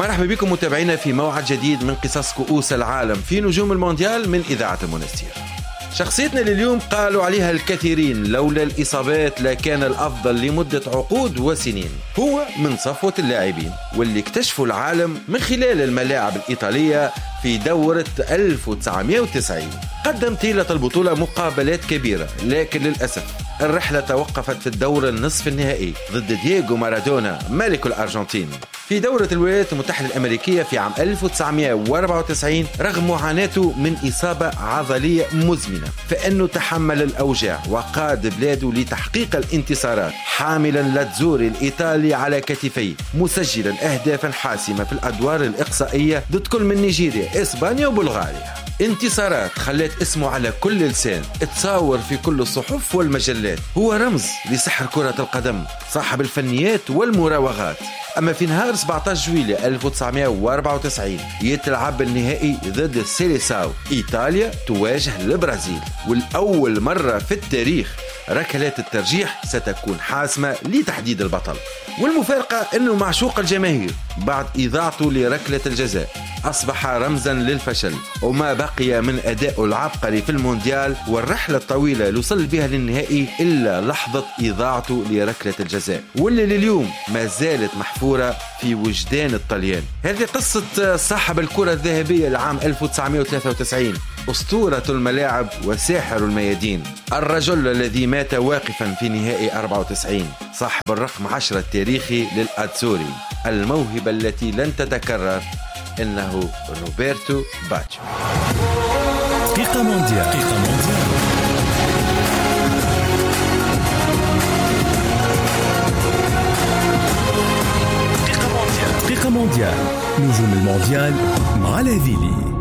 مرحبا بكم متابعينا في موعد جديد من قصص كؤوس العالم في نجوم المونديال من إذاعة المنستير. شخصيتنا لليوم قالوا عليها الكثيرين لولا الإصابات لكان الأفضل لمدة عقود وسنين. هو من صفوة اللاعبين واللي اكتشفوا العالم من خلال الملاعب الإيطالية في دورة 1990. قدم طيلة البطولة مقابلات كبيرة، لكن للأسف الرحلة توقفت في الدور النصف النهائي ضد دييغو مارادونا ملك الأرجنتين في دورة الولايات المتحدة الأمريكية في عام 1994. رغم معاناته من إصابة عضلية مزمنة فإنه تحمل الأوجاع وقاد بلاده لتحقيق الانتصارات، حاملا لاتزوري الإيطالي على كتفيه، مسجلا أهدافا حاسمة في الأدوار الإقصائية ضد كل من نيجيريا، إسبانيا وبلغاريا. انتصارات خلت اسمه على كل لسان، اتصور في كل الصحف والمجلات. هو رمز لسحر كرة القدم، صاحب الفنيات والمراوغات. أما في نهار 17 جويلية 1994 يتلعب النهائي ضد سيليساو، إيطاليا تواجه البرازيل، والأول مرة في التاريخ ركلات الترجيح ستكون حاسمة لتحديد البطل. والمفارقة أنه معشوق الجماهير بعد إضاعته لركلة الجزاء أصبح رمزا للفشل، وما بقي من أداء العبقري في المونديال والرحلة الطويلة اللي وصل بها للنهائي إلا لحظة إضاعته لركلة الجزاء، واللي لليوم ما زالت محفورة في وجدان الطليان. هذه قصة صاحب الكرة الذهبية لعام 1993، أسطورة الملاعب وساحر الميادين، الرجل الذي مات واقفا في نهائي 94، صاحب الرقم 10 التاريخي للأتزوري، الموهبة التي لن تتكرر، إنه روبرتو باجيو. دقيقة مونديال. دقيقة مونديال. نجوم المونديال مع لاذيلي.